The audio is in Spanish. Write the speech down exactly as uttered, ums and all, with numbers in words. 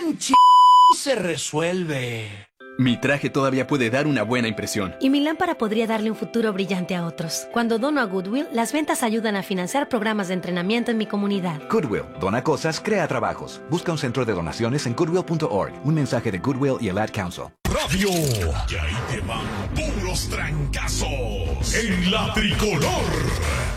en ch... se resuelve. Mi traje todavía puede dar una buena impresión. Y mi lámpara podría darle un futuro brillante a otros. Cuando dono a Goodwill, las ventas ayudan a financiar programas de entrenamiento en mi comunidad. Goodwill. Dona cosas, crea trabajos. Busca un centro de donaciones en goodwill punto org. Un mensaje de Goodwill y el Ad Council. Radio. Y ahí te van puros trancazos en la tricolor.